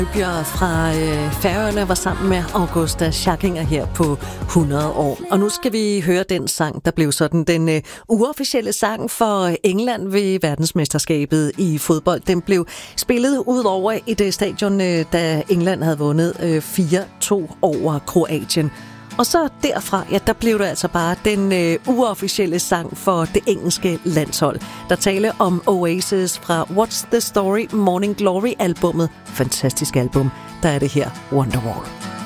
Bjørn fra Færøerne var sammen med Augusta Schackinger her på 100 år. Og nu skal vi høre den sang, der blev sådan den uofficielle sang for England ved verdensmesterskabet i fodbold. Den blev spillet ud over et stadion, da England havde vundet 4-2 over Kroatien. Og så derfra, ja, der blev det altså bare den uofficielle sang for det engelske landshold. Der taler om Oasis fra What's the Story Morning Glory-albummet. Fantastisk album. Der er det her Wonderwall.